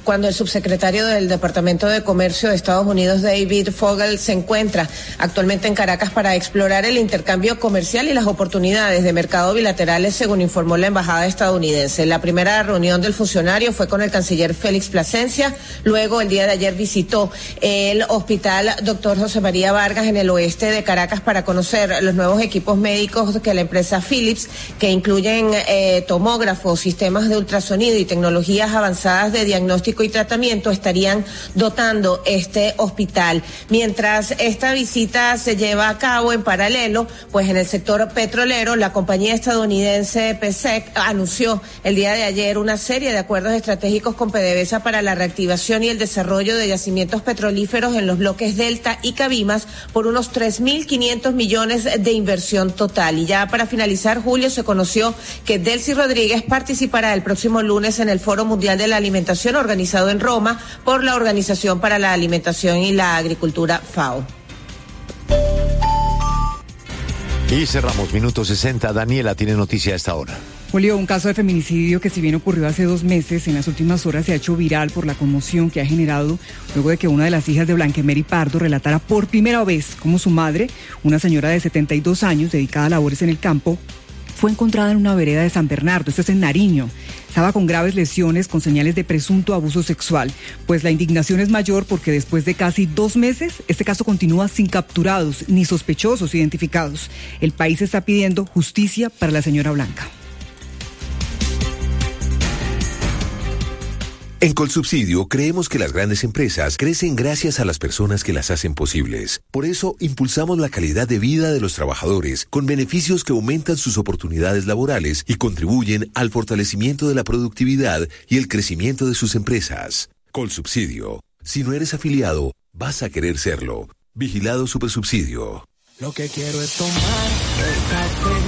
cuando el subsecretario del Departamento de Comercio de Estados Unidos, David Fogel, se encuentra actualmente en Caracas para explorar el intercambio comercial y las oportunidades de mercado bilaterales, según informó la embajada estadounidense. La primera reunión del funcionario fue con el canciller Félix Plasencia. Luego, el día de ayer, visitó el hospital Dr. José María Vargas en el oeste de Caracas para conocer los nuevos equipos médicos que la empresa Philips, que incluyen tomógrafos, sistemas de ultrasonido y tecnologías avanzadas de diagnóstico y tratamiento, estarían dotando este hospital. Mientras esta visita se lleva a cabo en paralelo, pues en el sector petrolero, la compañía estadounidense PESEC anunció el día de ayer una serie de acuerdos estratégicos con PDVSA para la reactivación y el desarrollo de yacimientos petrolíferos en los bloques Delta y Cabimas por unos 3.500 millones de inversión total. Y ya para finalizar, Julio, se conoció que Delcy Rodríguez participará el próximo lunes en el Foro Mundial de la Alimentación organizado en Roma por la Organización para la Alimentación y la Agricultura, FAO. Y cerramos minuto 60. Daniela tiene noticia a esta hora. Julio, un caso de feminicidio que si bien ocurrió hace 2 meses, en las últimas horas se ha hecho viral por la conmoción que ha generado luego de que una de las hijas de Blanquemery Pardo relatara por primera vez cómo su madre, una señora de 72 años dedicada a labores en el campo, fue encontrada en una vereda de San Bernardo, esto es en Nariño. Estaba con graves lesiones, con señales de presunto abuso sexual. Pues la indignación es mayor porque después de casi 2 meses, este caso continúa sin capturados ni sospechosos identificados. El país está pidiendo justicia para la señora Blanca. En Colsubsidio creemos que las grandes empresas crecen gracias a las personas que las hacen posibles. Por eso impulsamos la calidad de vida de los trabajadores con beneficios que aumentan sus oportunidades laborales y contribuyen al fortalecimiento de la productividad y el crecimiento de sus empresas. Colsubsidio. Si no eres afiliado, vas a querer serlo. Vigilado Supersubsidio. Lo que quiero es tomar el café